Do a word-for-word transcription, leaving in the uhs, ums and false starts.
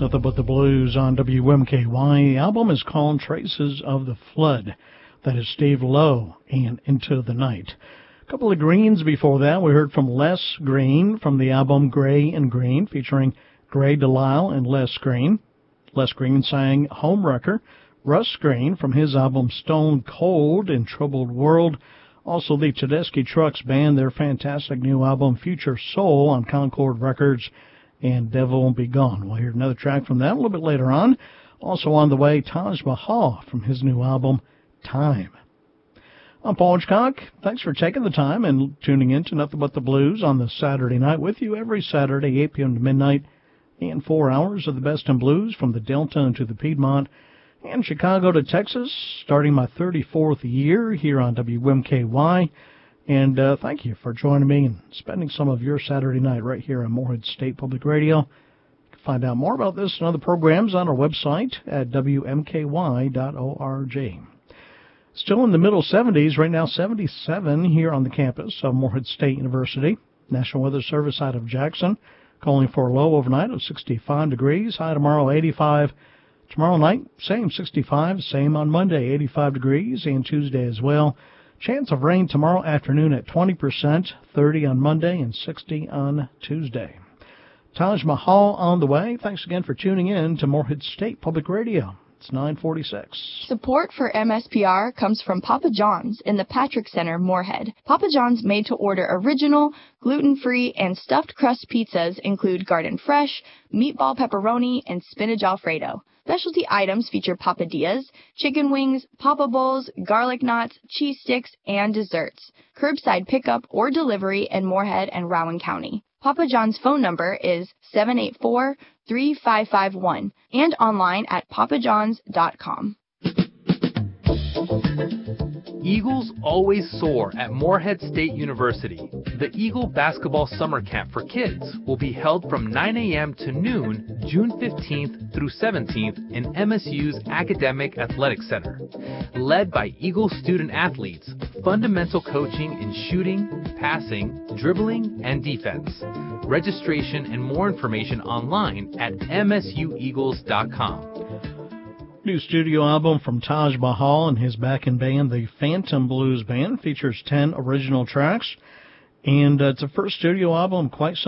Nothing But the Blues on W M K Y. The album is called Traces of the Flood. That is Steve Lowe and Into the Night. A couple of greens before that. We heard from Les Green from the album Gray and Green, featuring Gray Delisle and Les Green. Les Green sang Homewrecker. Russ Green from his album Stone Cold in Troubled World. Also the Tedeschi Trucks Band, their fantastic new album Future Soul on Concord Records, and Devil Be Gone. We'll hear another track from that a little bit later on. Also on the way, Taj Mahal from his new album, Time. I'm Paul Hitchcock. Thanks for taking the time and tuning in to Nothing But the Blues on the Saturday night with you every Saturday, eight p.m. to midnight, and four hours of the best in blues from the Delta to the Piedmont and Chicago to Texas, starting my thirty-fourth year here on W M K Y. And uh, thank you for joining me and spending some of your Saturday night right here on Morehead State Public Radio. You can find out more about this and other programs on our website at W M K Y dot org. Still in the middle seventies, right now seventy-seven here on the campus of Morehead State University. National Weather Service out of Jackson, calling for a low overnight of sixty-five degrees. High tomorrow, eighty-five. Tomorrow night, same sixty-five. Same on Monday, eighty-five degrees, and Tuesday as well. Chance of rain tomorrow afternoon at twenty percent, thirty on Monday, and sixty on Tuesday. Taj Mahal on the way. Thanks again for tuning in to Morehead State Public Radio. It's nine forty-six. Support for M S P R comes from Papa John's in the Patrick Center, Morehead. Papa John's made-to-order original, gluten-free, and stuffed crust pizzas include garden fresh, meatball pepperoni, and spinach Alfredo. Specialty items feature papadillas, chicken wings, papa bowls, garlic knots, cheese sticks, and desserts. Curbside pickup or delivery in Morehead and Rowan County. Papa John's phone number is seven eight four, three five five one and online at papa johns dot com. Eagles always soar at Morehead State University. The Eagle Basketball Summer Camp for Kids will be held from nine a.m. to noon, June fifteenth through seventeenth in M S U's Academic Athletic Center. Led by Eagle student athletes, fundamental coaching in shooting, passing, dribbling, and defense. Registration and more information online at m s u eagles dot com. New studio album from Taj Mahal and his backing band, the Phantom Blues Band, features ten original tracks. And uh, it's the first studio album, quite